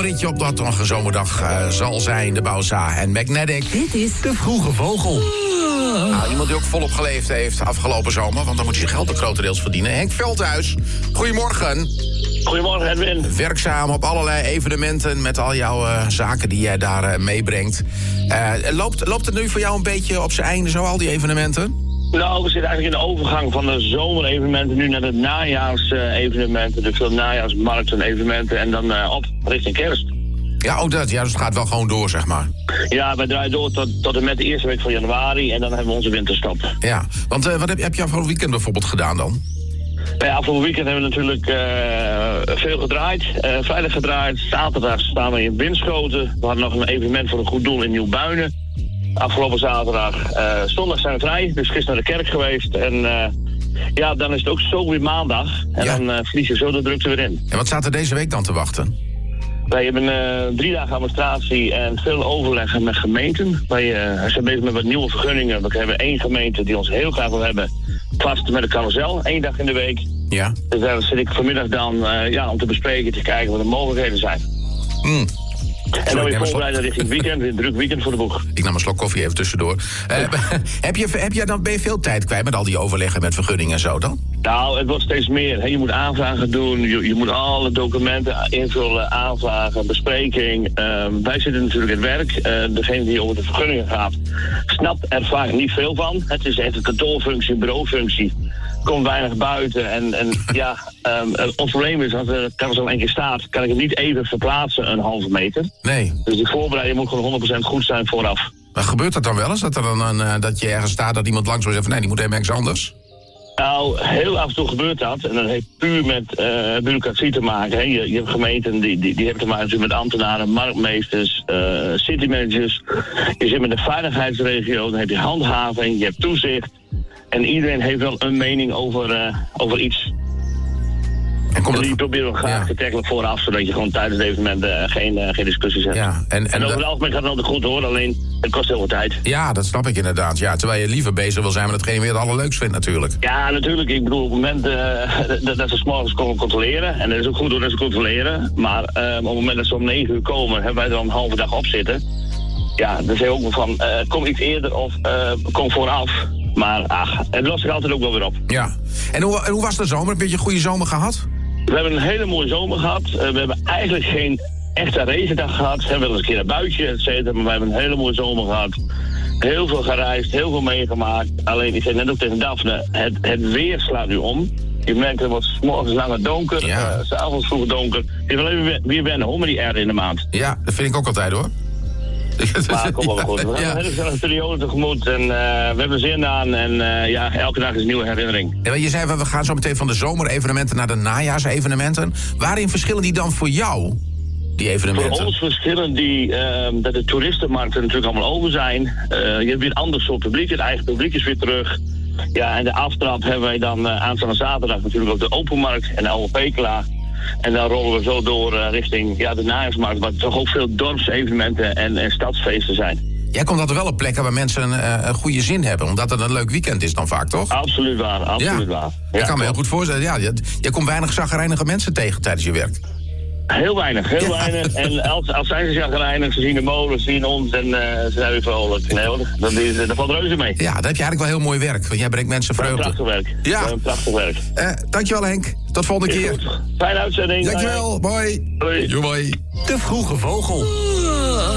zomerritje op dat nog een zomerdag zal zijn. De Bouwza en Magnetic. Dit is De Vroege Vogel. Nou, iemand die ook volop geleefd heeft afgelopen zomer, want dan moet je geld ook grotendeels verdienen. Henk Veldhuis, goedemorgen. Goedemorgen, Edwin. Werkzaam op allerlei evenementen met al jouw zaken die jij daar meebrengt. Loopt het nu voor jou een beetje op zijn einde zo, al die evenementen? Nou, we zitten eigenlijk in de overgang van de zomerevenementen nu naar de najaarsevenementen. Dus veel najaarsmarkten, evenementen en dan op richting kerst. Ja, dus het gaat wel gewoon door, zeg maar. Ja, wij draaien door tot en met de eerste week van januari en dan hebben we onze winterstop. Ja, want wat heb je afgelopen weekend bijvoorbeeld gedaan dan? Nou ja, afgelopen weekend hebben we natuurlijk veel gedraaid. Vrijdag gedraaid, zaterdag staan we in Winschoten. We hadden nog een evenement voor een goed doel in Nieuw-Buinen. Afgelopen zaterdag. Zondag zijn we vrij, dus gisteren naar de kerk geweest. En ja, dan is het ook zo weer maandag. En dan vlieg je zo de drukte weer in. En wat staat er deze week dan te wachten? Wij hebben 3 dagen administratie en veel overleggen met gemeenten. Wij zijn bezig met wat nieuwe vergunningen. We hebben 1 gemeente die ons heel graag wil hebben. Vast met een carousel, 1 dag in de week. Ja. Dus daar zit ik vanmiddag dan om te bespreken, te kijken wat de mogelijkheden zijn. En dan weer voorbereiden richting weekend, weer een druk weekend voor de boeg. Ik nam een slok koffie even tussendoor. Ben je veel tijd kwijt met al die overleggen met vergunningen en zo dan? Nou, het wordt steeds meer. Hè. Je moet aanvragen doen, je moet alle documenten invullen, aanvragen, bespreking. Wij zitten natuurlijk in het werk. Degene die over de vergunningen gaat, snapt er vaak niet veel van. Het is echt een kantoorfunctie, een bureaufunctie. Komt weinig buiten en ons probleem is, als er carousel 1 keer staat, kan ik het niet even verplaatsen een halve meter. Nee. Dus die voorbereiding moet gewoon 100% goed zijn vooraf. Maar gebeurt dat dan wel eens? Dat er dan dat je ergens staat dat iemand langs wil zeggen van nee, die moet helemaal ergens anders? Nou, heel af en toe gebeurt dat. En dat heeft puur met bureaucratie te maken. Hè. Je hebt gemeenten die hebben te maken met ambtenaren, marktmeesters, citymanagers. Je zit met de veiligheidsregio, dan heb je handhaving, je hebt toezicht. En iedereen heeft wel een mening over iets. En die proberen we graag te tackelen vooraf, zodat je gewoon tijdens het evenement geen discussies hebt. Ja, en over het algemeen gaat het altijd goed hoor, alleen het kost heel veel tijd. Ja, dat snap ik inderdaad. Ja, terwijl je liever bezig wil zijn met hetgeen je het allerleukst vindt natuurlijk. Ja, natuurlijk. Ik bedoel, op het moment dat ze 's morgens komen controleren, en dat is ook goed hoor dat ze controleren, maar op het moment dat ze om 9 uur komen, hebben wij er al een halve dag op zitten. Ja, dan zeg je ook wel van, kom iets eerder of kom vooraf. Maar het lost zich altijd ook wel weer op. Ja. En hoe was de zomer? Heb je een goede zomer gehad? We hebben een hele mooie zomer gehad. We hebben eigenlijk geen echte regendag gehad. We hebben wel eens een keer een buitje, et cetera. Maar we hebben een hele mooie zomer gehad. Heel veel gereisd, heel veel meegemaakt. Alleen, ik zei net ook tegen Daphne, het weer slaat nu om. Je merkt dat het wordt 's morgens langer donker, 's avonds vroeg donker. Je wil even weer wennen hoor, met die R in de maand. Ja, dat vind ik ook altijd hoor. Maar kom wel goed. We hebben een hele gezellige periode tegemoet en we hebben er zin aan. En elke dag is een nieuwe herinnering. Ja, je zei, we gaan zo meteen van de zomerevenementen naar de najaarsevenementen. Waarin verschillen die dan voor jou, die evenementen? Voor ons verschillen die dat de toeristenmarkten natuurlijk allemaal over zijn. Je hebt weer een ander soort publiek. Het eigen publiek is weer terug. Ja, en de aftrap hebben wij dan aanstaande zaterdag natuurlijk op de Openmarkt en de Oude Pekela. En dan rollen we zo door richting de najaarsmarkt, waar toch ook veel dorpsevenementen en stadsfeesten zijn. Jij komt altijd wel op plekken waar mensen een goede zin hebben, omdat het een leuk weekend is dan vaak, toch? Absoluut waar, absoluut waar. Ja, ik kan me heel goed voorstellen, je komt weinig chagrijnige mensen tegen tijdens je werk. Heel weinig. En als zijn ze chagrijnig, ze zien de molen, ze zien ons en ze zijn weer vrolijk. Nee hoor, dat valt reuze mee. Ja, dan heb je eigenlijk wel heel mooi werk, want jij brengt mensen vreugde. Prachtig werk. Ja. Een prachtig werk. Dankjewel Henk, tot volgende keer. Goed. Fijne uitzending. Dankjewel, mooi. Doei. Doei. De Vroege Vogel.